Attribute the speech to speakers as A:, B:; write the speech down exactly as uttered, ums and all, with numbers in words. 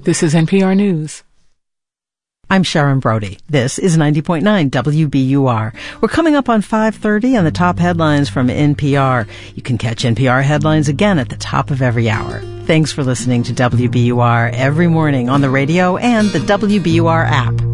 A: This is N P R News.
B: I'm Sharon Brody. This is ninety point nine W B U R. We're coming up on five thirty on the top headlines from N P R. You can catch N P R headlines again at the top of every hour. Thanks for listening to W B U R every morning on the radio and the W B U R app.